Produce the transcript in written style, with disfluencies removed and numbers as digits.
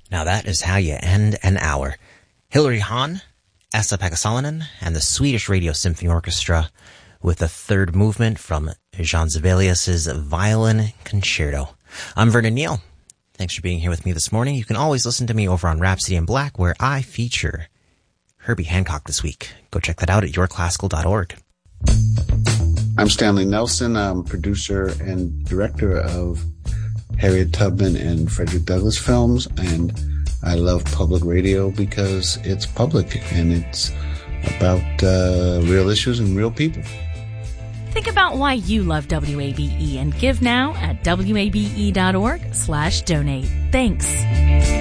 Now that is how you end an hour. Hilary Hahn, Esa-Pekka Salonen, and the Swedish Radio Symphony Orchestra with the third movement from Jean Sibelius's Violin Concerto. I'm Vernon Neal. Thanks for being here with me this morning. You can always listen to me over on Rhapsody in Black, where I feature Herbie Hancock this week. Go check that out at yourclassical.org. I'm Stanley Nelson. I'm producer and director of Harriet Tubman and Frederick Douglass films, and I love public radio because it's public and it's about real issues and real people. Think about why you love WABE and give now at wabe.org/donate. Thanks.